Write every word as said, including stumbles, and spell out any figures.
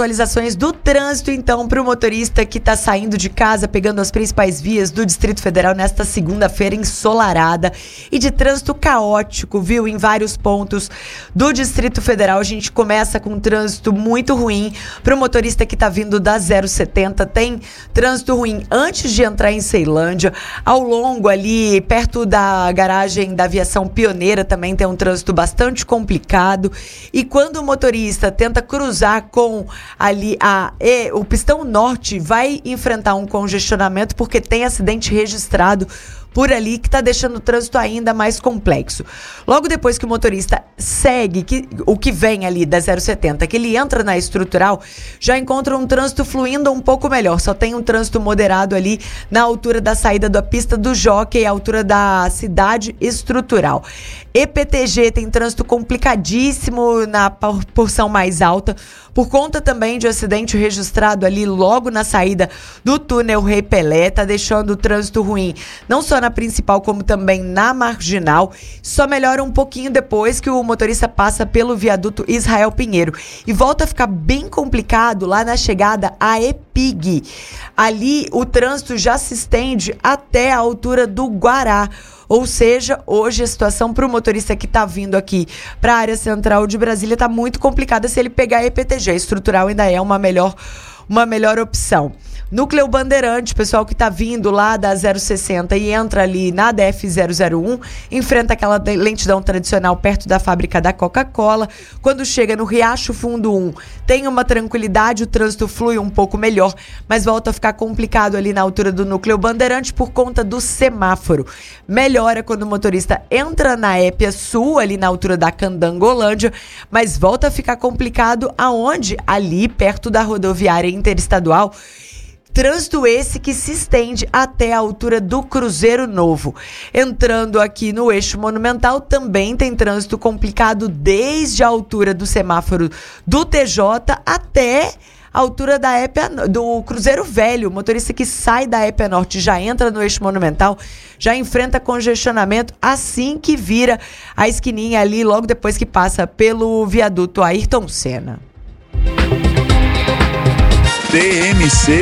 Atualizações do trânsito, então, para o motorista que está saindo de casa, pegando as principais vias do Distrito Federal nesta segunda-feira ensolarada e de trânsito caótico, viu? Em vários pontos do Distrito Federal. A gente começa com um trânsito muito ruim para o motorista que está vindo da zero setenta. Tem trânsito ruim antes de entrar em Ceilândia. Ao longo ali, perto da garagem da Aviação Pioneira, também tem um trânsito bastante complicado. E quando o motorista tenta cruzar com ali a, e, o pistão norte, vai enfrentar um congestionamento porque tem acidente registrado por ali que está deixando o trânsito ainda mais complexo. Logo depois que o motorista segue que, o que vem ali da zero setenta, que ele entra na estrutural, já encontra um trânsito fluindo um pouco melhor. Só tem um trânsito moderado ali na altura da saída da pista do Jockey, à altura da cidade estrutural. E P T G tem trânsito complicadíssimo na porção mais alta, por conta também de um acidente registrado ali logo na saída do túnel Rei Pelé, tá deixando o trânsito ruim, não só na principal, como também na marginal. Só melhora um pouquinho depois que o motorista passa pelo viaduto Israel Pinheiro. E volta a ficar bem complicado lá na chegada à E P I G. Ali o trânsito já se estende até a altura do Guará. Ou seja, hoje a situação para o motorista que está vindo aqui para a área central de Brasília está muito complicada. Se ele pegar a E P T G, a estrutural ainda é uma melhor, uma melhor opção. Núcleo Bandeirante, pessoal que está vindo lá da zero sessenta e entra ali na D F zero zero um, enfrenta aquela lentidão tradicional perto da fábrica da Coca-Cola. Quando chega no Riacho Fundo um, tem uma tranquilidade, o trânsito flui um pouco melhor, mas volta a ficar complicado ali na altura do Núcleo Bandeirante por conta do semáforo. Melhora quando o motorista entra na Épia Sul, ali na altura da Candangolândia, mas volta a ficar complicado aonde? Ali perto da rodoviária interestadual. Trânsito esse que se estende até a altura do Cruzeiro Novo. Entrando aqui no eixo monumental, também tem trânsito complicado desde a altura do semáforo do T J até a altura da Épia, do Cruzeiro Velho. O motorista que sai da Épia Norte já entra no eixo monumental, já enfrenta congestionamento assim que vira a esquininha ali, logo depois que passa pelo viaduto Ayrton Senna. D M C